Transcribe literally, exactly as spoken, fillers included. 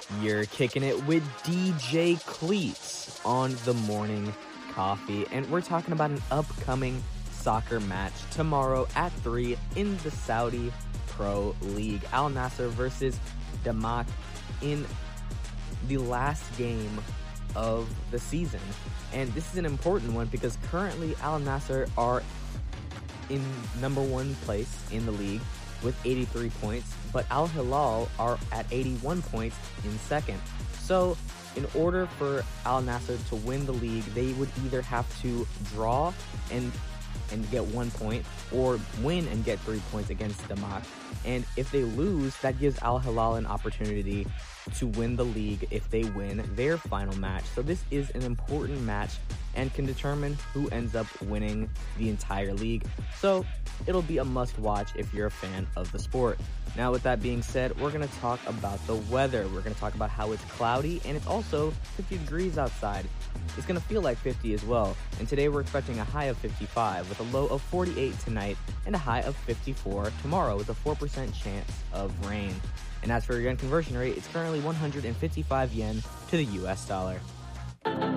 You're kicking it with D J Cleats on the Morning Coffee, and we're talking about an upcoming soccer match tomorrow at three in the Saudi Pro League. Al Nassr versus Dammam in the last game of the season. And this is an important one because currently Al Nassr are in number one place in the league with eighty-three points, but Al Hilal are at eighty-one points in second. So in order for Al Nassr to win the league, they would either have to draw and and get one point, or win and get three points against Dammam. And if they lose, that gives Al Hilal an opportunity to win the league if they win their final match. So this is an important match and can determine who ends up winning the entire league. So it'll be a must-watch if you're a fan of the sport. Now, with that being said, we're going to talk about the weather. We're going to talk about how it's cloudy and it's also fifty degrees outside. It's going to feel like fifty as well. And today we're expecting a high of fifty-five with a low of forty-eight tonight and a high of fifty-four tomorrow with a four percent chance of rain. And as for your yen conversion rate, it's currently one hundred fifty-five yen to the U S dollar.